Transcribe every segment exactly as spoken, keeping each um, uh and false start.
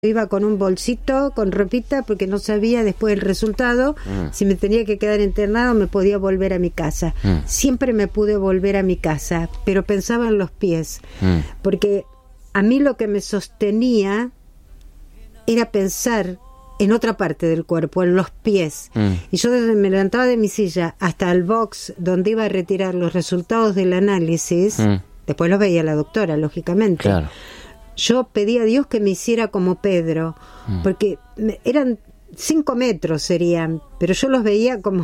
Iba con un bolsito, con ropita, porque no sabía después el resultado. Mm. Si me tenía que quedar internado, me podía volver a mi casa. Mm. Siempre me pude volver a mi casa, pero pensaba en los pies. Mm. Porque a mí lo que me sostenía era pensar en otra parte del cuerpo, en los pies. Mm. Y yo desde me levantaba de mi silla hasta el box donde iba a retirar los resultados del análisis. Mm. Después los veía la doctora, lógicamente. Claro. Yo pedí a Dios que me hiciera como Pedro, mm. porque eran cinco metros serían, pero yo los veía como,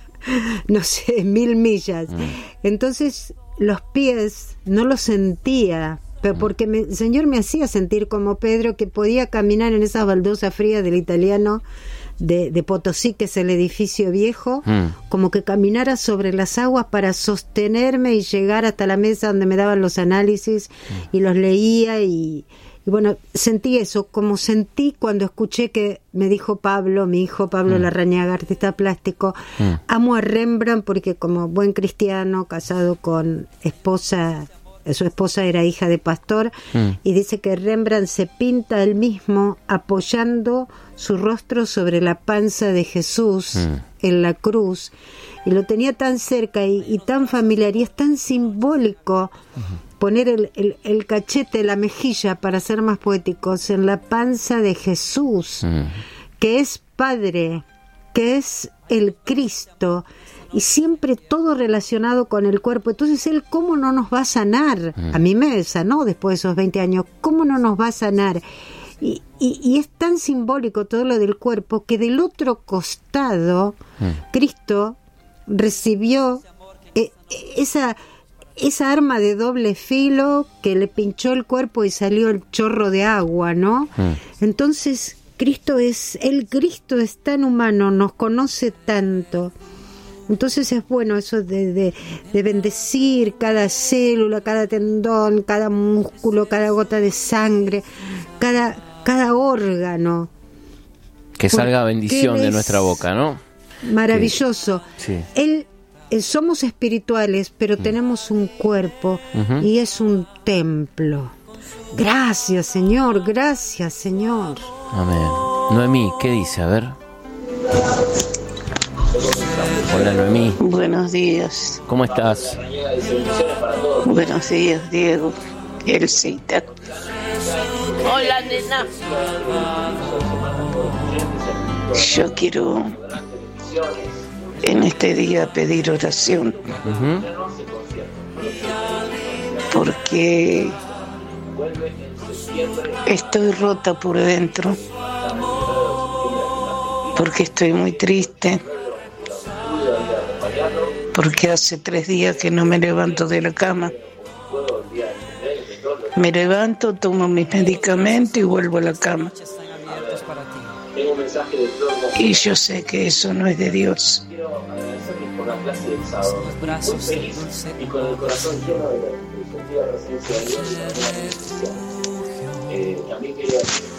no sé, mil millas. Mm. Entonces los pies no los sentía, pero porque me, el Señor me hacía sentir como Pedro, que podía caminar en esas baldosas frías del italiano de, de Potosí, que es el edificio viejo, mm. como que caminara sobre las aguas para sostenerme y llegar hasta la mesa donde me daban los análisis mm. y los leía y, y bueno, sentí eso, como sentí cuando escuché que me dijo Pablo, mi hijo Pablo mm. Larrañaga, artista plástico, mm. amo a Rembrandt porque como buen cristiano, casado con esposa, su esposa era hija de pastor, mm. y dice que Rembrandt se pinta él mismo apoyando su rostro sobre la panza de Jesús mm. en la cruz, y lo tenía tan cerca y, y tan familiar, y es tan simbólico uh-huh. poner el, el, el cachete, la mejilla, para ser más poéticos, en la panza de Jesús, mm. que es Padre, que es el Cristo, y siempre todo relacionado con el cuerpo. Entonces él, ¿cómo no nos va a sanar? Mm. A mí me sanó después de esos veinte años. ¿Cómo no nos va a sanar? Y, y, y es tan simbólico todo lo del cuerpo, que del otro costado mm. Cristo recibió eh, esa, esa arma de doble filo que le pinchó el cuerpo y salió el chorro de agua, ¿no? Mm. Entonces Cristo es, el Cristo es tan humano, nos conoce tanto. Entonces es bueno eso de, de, de bendecir cada célula, cada tendón, cada músculo, cada gota de sangre, cada, cada órgano. Que salga bendición de nuestra boca, ¿no? Maravilloso. Que, sí. Él, eh, somos espirituales, pero mm. tenemos un cuerpo uh-huh. y es un templo. Gracias, Señor, gracias, Señor. Amén. Noemí, ¿qué dice? A ver. Hola, Noemí. Buenos días. ¿Cómo estás? Buenos días, Diego. Elsita. Hola, nena. Yo quiero en este día pedir oración. Uh-huh. Porque estoy rota por dentro. Porque estoy muy triste. Porque hace tres días que no me levanto de la cama. Me levanto, tomo mis medicamentos y vuelvo a la cama. Y yo sé que eso no es de Dios. También quería